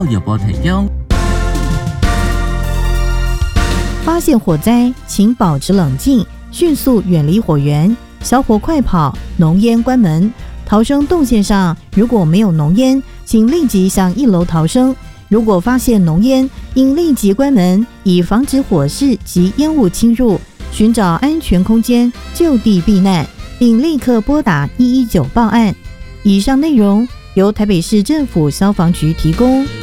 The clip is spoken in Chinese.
日報提供。 发现火灾，请保持冷静，迅速远离火源，小火快跑，浓烟关门。逃生动线上如果没有浓烟，请立即向1楼逃生。如果发现浓烟，应立即关门，以防止火势及烟雾侵入，寻找安全空间就地避难，并立刻拨打119报案。以上内容由台北市政府消防局提供。